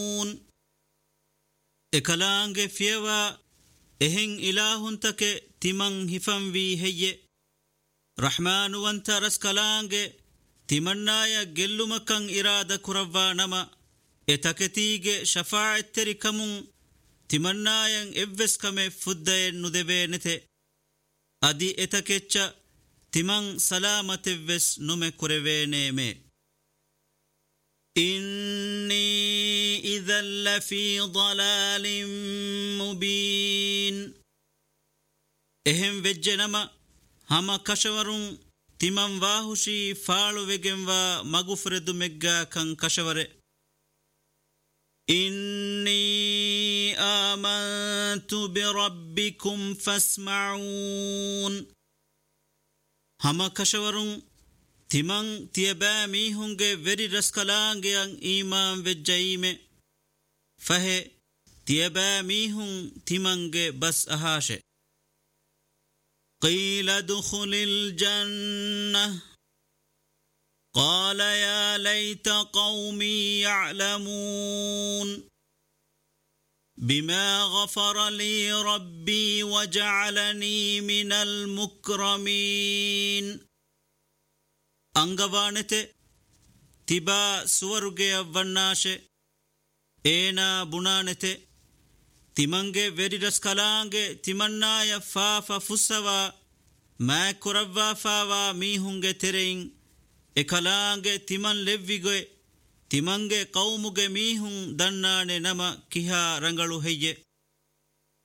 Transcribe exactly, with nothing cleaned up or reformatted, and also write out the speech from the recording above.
ekalaange fiyewa ehen ilahun take timan hifan vi heye rahmanu wanta raskalaange timannaya gellumakan irada kuravva nama etaketige shafaa'at terikamun timannayan evves kame fuddayen nudebenete adi etakecha timan salamatevves nume kureveneme inni idhan lafi dalalin mubin ehem vejjenama hama kashawarun timan vahushi faalu vegenwa magufredu megga kan kashaware inni amantu birabbikum fasma'un hama kashawarun timan tiyaba mihunge veri raskalaange ang iman vejjaime fahe tiyaba mihun timange bas ahashe qila dukhulil jannah قال يا ليت قومي يعلمون بما غفر لي ربي وجعلني من المكرمين أنغوانته تبا سورغي أفناشه إينا بنانته تمنغي وريرس كلانغي تمنا يفافا فسوا ما كروا فاوا ميهنغي ترين ekalaange timan levvigoe timange qawmuge mihun dannane nama kiha rangalu heye